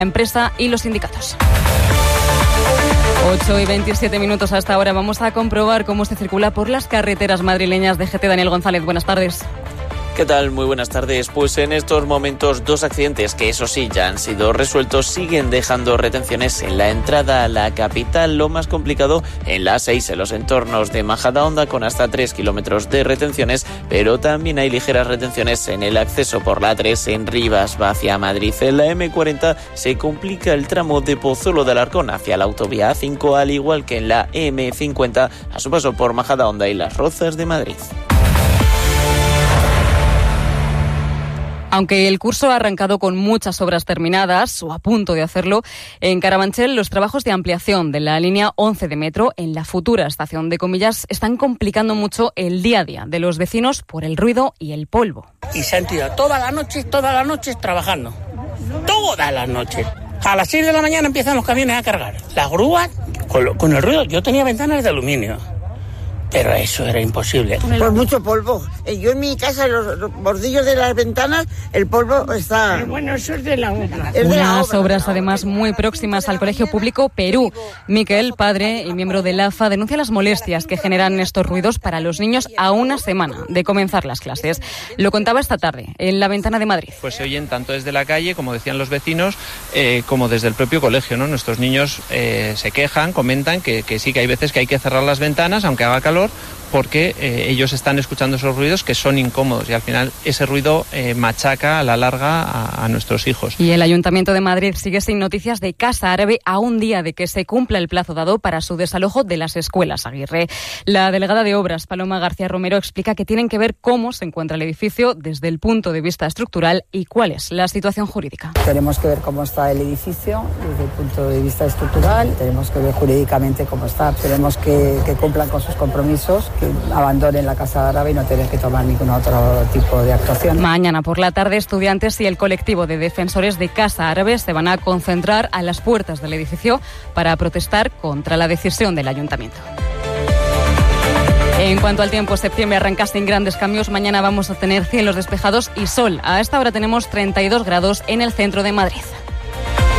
empresa y los sindicatos. 8:27 hasta ahora. Vamos a comprobar cómo se circula por las carreteras madrileñas de GT. Daniel González, buenas tardes. ¿Qué tal? Muy buenas tardes. Pues en estos momentos 2 accidentes que eso sí ya han sido resueltos siguen dejando retenciones en la entrada a la capital. Lo más complicado en la A6 en los entornos de Majadahonda con hasta 3 kilómetros de retenciones, pero también hay ligeras retenciones en el acceso por la A3 en Rivas hacia Madrid. En la M40 se complica el tramo de Pozuelo de Alarcón hacia la autovía A5, al igual que en la M50 a su paso por Majadahonda y Las Rozas de Madrid. Aunque el curso ha arrancado con muchas obras terminadas, o a punto de hacerlo, en Carabanchel los trabajos de ampliación de la línea 11 de metro en la futura estación de Comillas están complicando mucho el día a día de los vecinos por el ruido y el polvo. Y se han tirado toda la noche trabajando. Toda la noche. A las 6 de la mañana empiezan los camiones a cargar. Las grúas, con el ruido, yo tenía ventanas de aluminio. Pero eso era imposible. Por mucho polvo. Yo en mi casa, los bordillos de las ventanas, el polvo está... Pero bueno, eso es de la obra. Unas obras además muy próximas al Colegio Público Perú. Miquel, padre y miembro del AFA, denuncia las molestias que generan estos ruidos para los niños a una semana de comenzar las clases. Lo contaba esta tarde en La Ventana de Madrid. Pues se oyen tanto desde la calle, como decían los vecinos, como desde el propio colegio, ¿no? Nuestros niños se quejan, comentan que sí, que hay veces que hay que cerrar las ventanas, aunque haga calor, porque ellos están escuchando esos ruidos que son incómodos y al final ese ruido machaca a la larga a nuestros hijos. Y el Ayuntamiento de Madrid sigue sin noticias de Casa Árabe a un día de que se cumpla el plazo dado para su desalojo de las escuelas Aguirre. La delegada de Obras, Paloma García Romero, explica que tienen que ver cómo se encuentra el edificio desde el punto de vista estructural y cuál es la situación jurídica. Tenemos que ver cómo está el edificio desde el punto de vista estructural, tenemos que ver jurídicamente cómo está, tenemos que cumplan con sus compromisos, que abandonen la Casa Árabe y no tener que tomar ningún otro tipo de actuación. Mañana por la tarde, estudiantes y el colectivo de defensores de Casa Árabe se van a concentrar a las puertas del edificio para protestar contra la decisión del Ayuntamiento. En cuanto al tiempo, septiembre arranca sin grandes cambios. Mañana vamos a tener cielos despejados y sol. A esta hora tenemos 32 grados en el centro de Madrid.